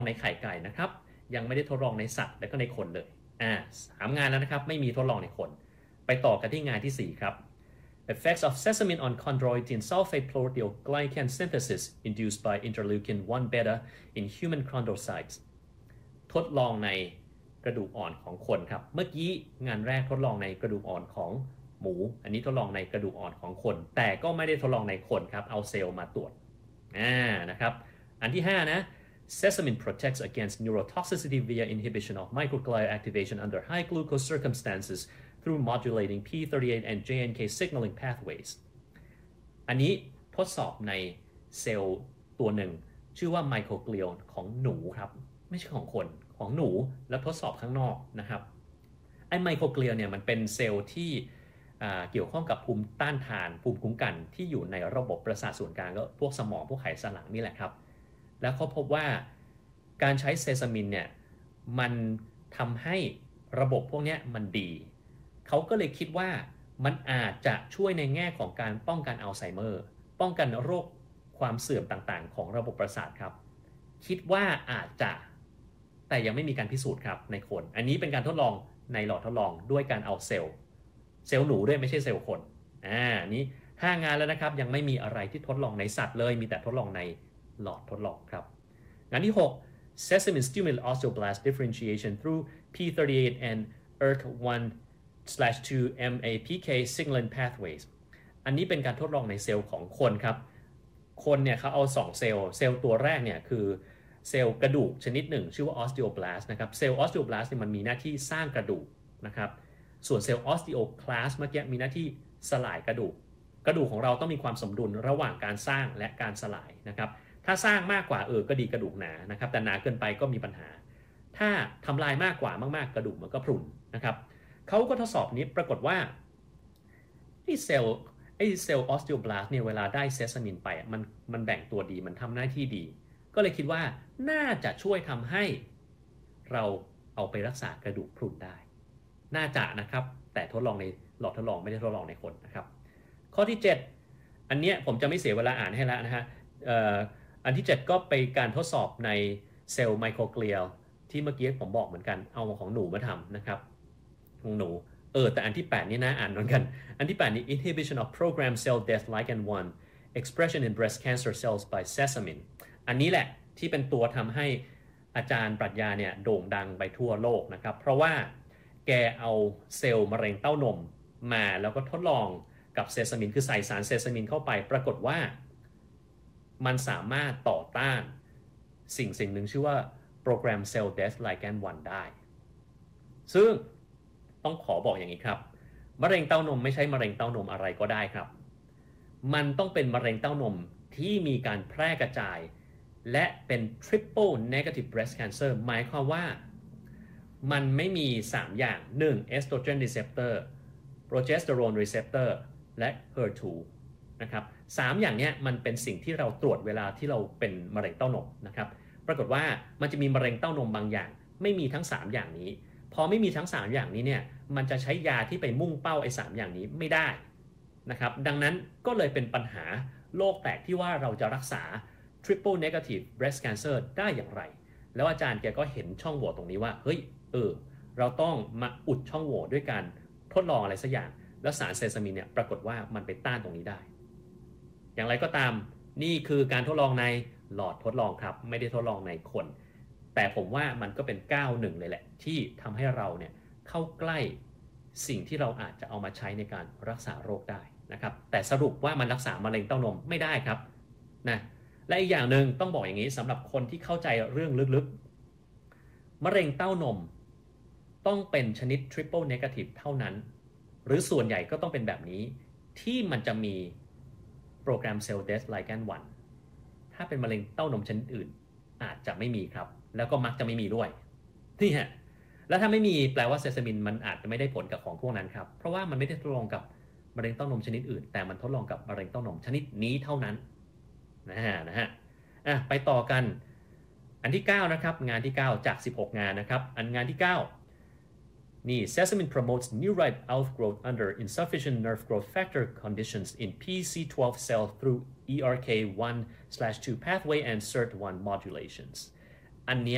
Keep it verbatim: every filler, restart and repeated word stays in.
ในไข่ไก่นะครับยังไม่ได้ทดลองในสัตว์และก็ในคนเลยอ่าสามงานแล้วนะครับไม่มีทดลองในคนไปต่อกันที่งานที่สี่ครับ Effects of sesamin on chondroitin sulfate proteoglycan synthesis induced by interleukin one beta in human chondrocytes ทดลองในกระดูกอ่อนของคนครับเมื่อกี้งานแรกทดลองในกระดูกอ่อนของหมูอันนี้ทดลองในกระดูกอ่อนของคนแต่ก็ไม่ได้ทดลองในคนครับเอาเซลล์มาตรวจอ่านะครับอันที่ห้านะ Sesamin protects against neurotoxicity via inhibition of microglia activation under high glucose circumstances through modulating P thirty-eight and J N K signaling pathways อันนี้ทดสอบในเซลล์ตัวหนึ่งชื่อว่าไมโครเกลียของหนูครับไม่ใช่ของคนของหนูแล้วทดสอบข้างนอกนะครับไอ้ไมโครเกลียเนี่ยมันเป็นเซลล์ที่เกี่ยวข้องกับภูมิต้านทานภูมิคุ้มกันที่อยู่ในระบบประสาทส่วนกลางก็พวกสมองพวกไขสันหลังนี่แหละครับแล้วเขาพบว่าการใช้เซซามินเนี่ยมันทำให้ระบบพวกนี้มันดีเขาก็เลยคิดว่ามันอาจจะช่วยในแง่ของการป้องกันอัลไซเมอร์ป้องกันโรคความเสื่อมต่างๆของระบบประสาทครับคิดว่าอาจจะแต่ยังไม่มีการพิสูจน์ครับในคนอันนี้เป็นการทดลองในหลอดทดลองด้วยการเอาเซลล์เซลล์หนูด้วยไม่ใช่เซลล์คนอ่านี้ห้างานแล้วนะครับยังไม่มีอะไรที่ทดลองในสัตว์เลยมีแต่ทดลองในหลอดทดลองครับงานที่หก Sesamin stimulate osteoblast differentiation through P thirty-eight and E R K one slash two M A P K signaling pathways อันนี้เป็นการทดลองในเซลล์ของคนครับคนเนี่ยเขาเอาสองเซลล์เซลล์ตัวแรกเนี่ยคือเซลล์กระดูกชนิดหนึ่งชื่อว่า osteoblast นะครับเซลล์ osteoblast เนี่ยมันมีหน้าที่สร้างกระดูกนะครับส่วนเซลล์ osteoclast เมื่อกี้มีหน้าที่สลายกระดูกกระดูกของเราต้องมีความสมดุลระหว่างการสร้างและการสลายนะครับถ้าสร้างมากกว่าเออก็ดีกระดูกหนานะครับแต่หนาเกินไปก็มีปัญหาถ้าทำลายมากกว่ามากๆกระดูกมันก็พรุนนะครับเขาก็ทดสอบนี้ปรากฏว่าไอ้เซลล์ไอ้เซลล์ออสติโอบลาสต์เนี่ยเวลาได้เซซามินไปมันมันแบ่งตัวดีมันทำหน้าที่ดีก็เลยคิดว่าน่าจะช่วยทำให้เราเอาไปรักษากระดูกพรุนได้น่าจะนะครับแต่ทดลองในหลอดทดลองไม่ได้ทดลองในคนนะครับข้อที่เจ็ดอันเนี้ยผมจะไม่เสียเวลาอ่านให้แล้วนะฮะอันที่เจ็ดก็ไปการทดสอบในเซลล์ไมโครเกลียที่เมื่อกี้ผมบอกเหมือนกันเอาของหนูมาทำนะครับของหนูเออแต่อันที่แปดนี่นะอ่านเหมือนกันอันที่แปดนี่ inhibition of programmed cell death ligand one expression in breast cancer cells by sesamin อันนี้แหละที่เป็นตัวทำให้อาจารย์ปรัชญาเนี่ยโด่งดังไปทั่วโลกนะครับเพราะว่าแกเอาเซลล์มะเร็งเต้านมมาแล้วก็ทดลองกับเซซามินคือใส่สารเซซามินเข้าไปปรากฏว่ามันสามารถต่อต้านสิ่งสิ่งหนึ่งชื่อว่า program cell death ligand one ได้ซึ่งต้องขอบอกอย่างนี้ครับมะเร็งเต้านมไม่ใช่มะเร็งเต้านมอะไรก็ได้ครับมันต้องเป็นมะเร็งเต้านมที่มีการแพร่กระจายและเป็น triple negative breast cancer หมายความว่ามันไม่มีสามอย่างหนึ่ง estrogen receptor progesterone receptor และ เอช อี ทู นะครับสามอย่างนี้มันเป็นสิ่งที่เราตรวจเวลาที่เราเป็นมะเร็งเต้านมนะครับปรากฏว่ามันจะมีมะเร็งเต้านมบางอย่างไม่มีทั้งสามอย่างนี้พอไม่มีทั้งสามอย่างนี้เนี่ยมันจะใช้ยาที่ไปมุ่งเป้าไอ้สามอย่างนี้ไม่ได้นะครับดังนั้นก็เลยเป็นปัญหาโลกแตกที่ว่าเราจะรักษา triple negative breast cancer ได้อย่างไรแล้วอาจารย์แกก็เห็นช่องโหว่ตรงนี้ว่าเฮ้ยเออเราต้องมาอุดช่องโหว่ด้วยการทดลองอะไรสักอย่างแล้วสารเซซามินเนี่ยปรากฏว่ามันไปต้านตรงนี้ได้อย่างไรก็ตามนี่คือการทดลองในหลอดทดลองครับไม่ได้ทดลองในคนแต่ผมว่ามันก็เป็นก้าวหนึ่งเลยแหละที่ทำให้เราเนี่ยเข้าใกล้สิ่งที่เราอาจจะเอามาใช้ในการรักษาโรคได้นะครับแต่สรุปว่ามันรักษามะเร็งเต้านมไม่ได้ครับนะและอีกอย่างหนึ่งต้องบอกอย่างนี้สำหรับคนที่เข้าใจเรื่องลึกๆมะเร็งเต้านมต้องเป็นชนิด triple negative เท่านั้นหรือส่วนใหญ่ก็ต้องเป็นแบบนี้ที่มันจะมีโปรแกรม cell death ligand one ถ้าเป็นมะเร็งเต้านมชนิดอื่นอาจจะไม่มีครับแล้วก็มักจะไม่มีด้วยนี่ฮะแล้วถ้าไม่มีแปลว่าเซซามินมันอาจจะไม่ได้ผลกับของพวกนั้นครับเพราะว่ามันไม่ได้ทดลองกับมะเร็งเต้านมชนิดอื่นแต่มันทดลองกับมะเร็งเต้านมชนิดนี้เท่านั้นนะฮะนะฮะอ่ะไปต่อกันอันที่เก้านะครับงานที่เก้าจากสิบหกงานนะครับอันงานที่เก้านี่ Sesamin promotes neurite outgrowth under insufficient nerve growth factor conditions in P C twelve cell through E R K one slash two pathway and S I R T one modulations อันนี้